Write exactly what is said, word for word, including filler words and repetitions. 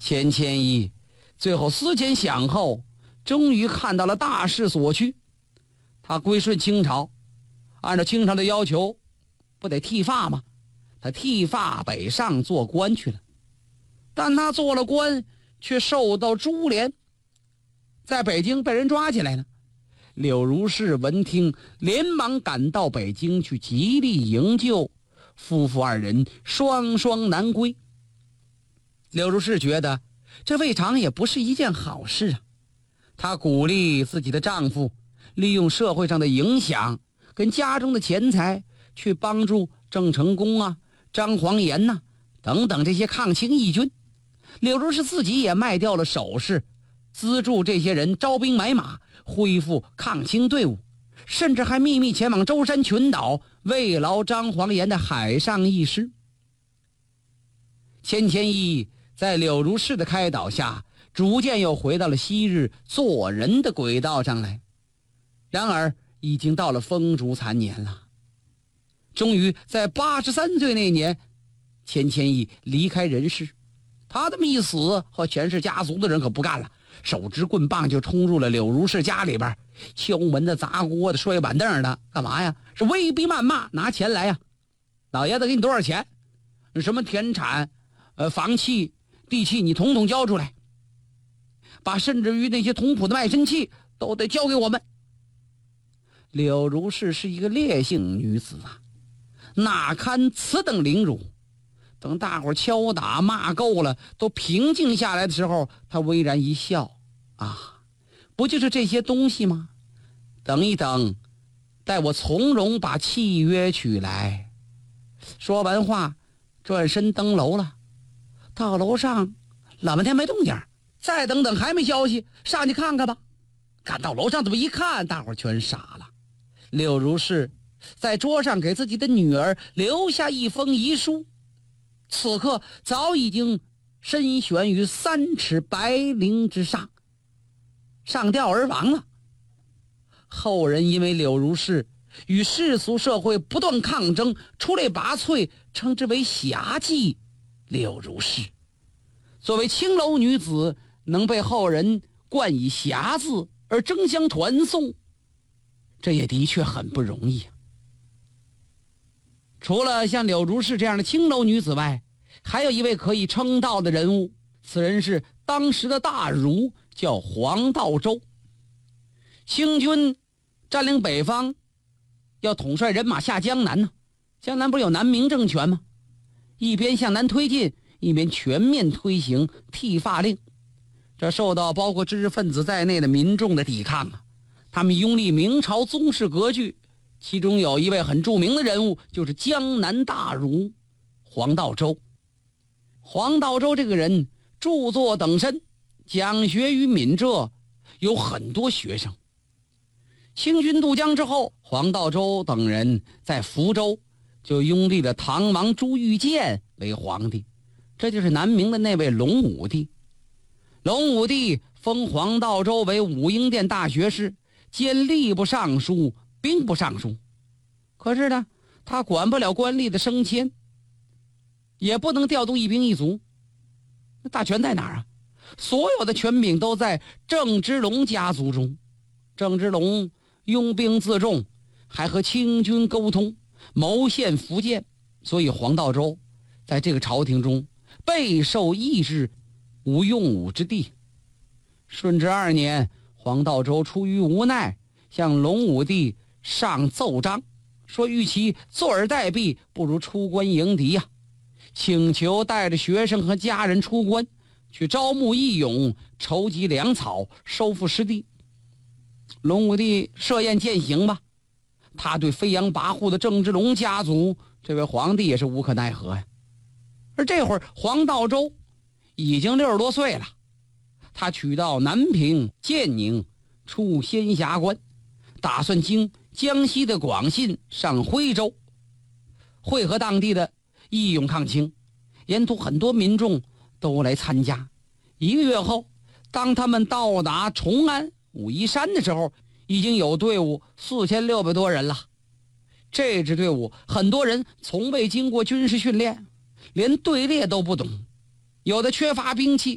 钱谦益最后思前想后，终于看到了大势所趋。他归顺清朝，按照清朝的要求，不得剃发吗？他剃发北上做官去了。但他做了官，却受到株连，在北京被人抓起来了。柳如是闻听，连忙赶到北京去极力营救，夫妇二人双双难归。柳如是觉得这未尝也不是一件好事啊。她鼓励自己的丈夫利用社会上的影响跟家中的钱财去帮助郑成功啊、张煌言呐、啊、等等这些抗清义军。柳如是自己也卖掉了首饰，资助这些人招兵买马，恢复抗清队伍，甚至还秘密前往舟山群岛慰劳张煌言的海上义师。钱谦益在柳如是的开导下，逐渐又回到了昔日做人的轨道上来。然而已经到了风烛残年了。终于在八十三岁那年，钱谦益离开人世。他这么一死，和钱氏家族的人可不干了，手执棍棒就冲入了柳如是家里边，敲门的、砸锅的、摔板凳的，干嘛呀？是威逼谩骂，拿钱来呀！老爷子给你多少钱？什么田产、呃房契、地契，你统统交出来，把甚至于那些同谱的卖身契都得交给我们。柳如是是一个烈性女子啊，哪堪此等凌辱？等大伙敲打骂够了，都平静下来的时候，他微然一笑，啊，不就是这些东西吗？等一等，待我从容把契约取来。说完话，转身登楼了。到楼上老半天没动静，再等等还没消息，上去看看吧。赶到楼上这么一看，大伙全傻了。柳如是在桌上给自己的女儿留下一封遗书，此刻早已经身悬于三尺白绫之上，上吊而亡了。后人因为柳如是与世俗社会不断抗争，出类拔萃，称之为侠妓柳如是。作为青楼女子，能被后人冠以侠字而争相传颂，这也的确很不容易啊。除了像柳如是这样的青楼女子外，还有一位可以称道的人物，此人是当时的大儒，叫黄道周。清军占领北方，要统帅人马下江南呢。江南不是有南明政权吗？一边向南推进，一边全面推行剃发令，这受到包括知识分子在内的民众的抵抗啊。他们拥立明朝宗室割据，其中有一位很著名的人物，就是江南大儒黄道周。黄道周这个人著作等身，讲学于闽浙，有很多学生。清军渡江之后，黄道周等人在福州就拥立了唐王朱玉建为皇帝，这就是南明的那位隆武帝。隆武帝封黄道周为武英殿大学士，兼吏部尚书、兵部尚书。可是呢，他管不了官吏的升迁，也不能调动一兵一卒，那大权在哪儿啊？所有的权柄都在郑芝龙家族中。郑芝龙拥兵自重，还和清军沟通，谋陷福建，所以黄道周在这个朝廷中备受抑制，无用武之地。顺治二年，黄道周出于无奈，向隆武帝上奏章，说与其坐而待毙，不如出关迎敌呀、啊，请求带着学生和家人出关，去招募义勇，筹集粮草，收复失地。隆武帝设宴饯行吧，他对飞扬跋扈的郑芝龙家族，这位皇帝也是无可奈何呀。而这会儿黄道周已经六十多岁了，他取到南平、建宁，出仙霞关，打算经江西的广信上徽州，会合当地的义勇抗清，沿途很多民众都来参加。一个月后，当他们到达崇安武夷山的时候，已经有队伍四千六百多人了。这支队伍很多人从未经过军事训练，连队列都不懂，有的缺乏兵器，